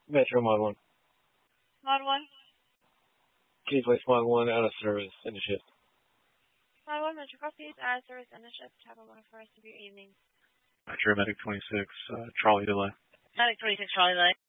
Metro Mod 1. Mod 1. Can you place Mod 1 out of service in the shift? Mod 1, Metro copies, out of service, end of shift. Have a wonderful rest of your evening. Metro Medic 26, trolley delay. Medic 26, trolley delay.